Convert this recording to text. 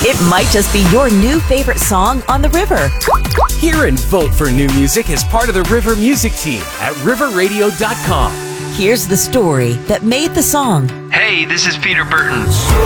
It might just be your new favorite song on the river. Hear and vote for new music as part of the River Music Team at riverradio.com. Here's the story that made the song. Hey, this is Peter Burton.